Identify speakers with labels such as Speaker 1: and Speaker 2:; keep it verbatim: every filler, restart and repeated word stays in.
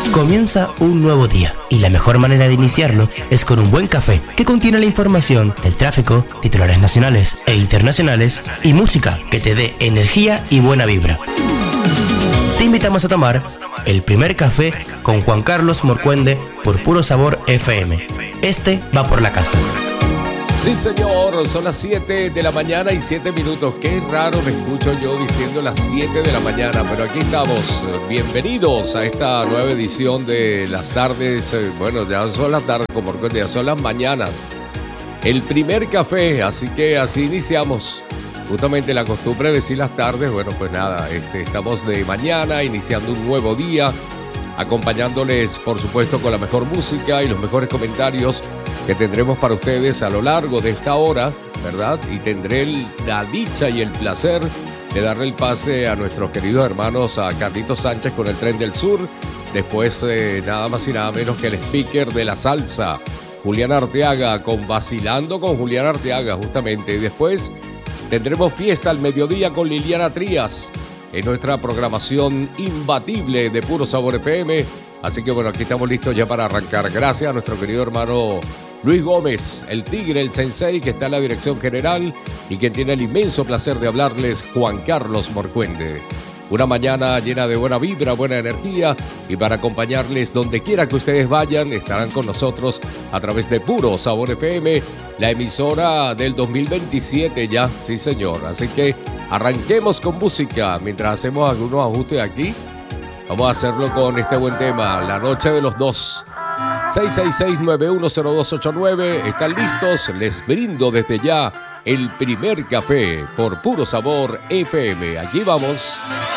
Speaker 1: Comienza un nuevo día y la mejor manera de iniciarlo es con un buen café que contiene la información del tráfico, titulares nacionales e internacionales y música que te dé energía y buena vibra. Te invitamos a tomar el primer café con Juan Carlos Morcuende por Puro Sabor F M. Este va por la casa.
Speaker 2: Sí, señor, son las siete de la mañana y siete minutos. Qué raro me escucho yo diciendo las siete de la mañana, pero aquí estamos. Bienvenidos a esta nueva edición de las tardes. Bueno, ya son las tardes, como ya son las mañanas. El primer café, así que así iniciamos. Justamente la costumbre de decir las tardes, bueno, pues nada, este, estamos de mañana, iniciando un nuevo día, acompañándoles, por supuesto, con la mejor música y los mejores comentarios que tendremos para ustedes a lo largo de esta hora, ¿verdad? Y tendré el, la dicha y el placer de darle el pase a nuestros queridos hermanos, a Carlitos Sánchez con el Tren del Sur, después eh, nada más y nada menos que el speaker de la salsa, Julián Arteaga, con Vacilando con Julián Arteaga, justamente, y después tendremos fiesta al mediodía con Liliana Trías en nuestra programación imbatible de Puro Sabor F M. Así que bueno, aquí estamos listos ya para arrancar. Gracias a nuestro querido hermano Luis Gómez, el Tigre, el Sensei, que está en la dirección general, y quien tiene el inmenso placer de hablarles, Juan Carlos Morcuende. Una mañana llena de buena vibra, buena energía, y para acompañarles donde quiera que ustedes vayan, estarán con nosotros a través de Puro Sabor F M, la emisora del dos mil veintisiete ya, sí señor. Así que arranquemos con música mientras hacemos algunos ajustes aquí. Vamos a hacerlo con este buen tema, La Noche de los Dos. seis seis seis, nueve uno cero dos ocho nueve. ¿Están listos? Les brindo desde ya el primer café por Puro Sabor F M. Aquí vamos.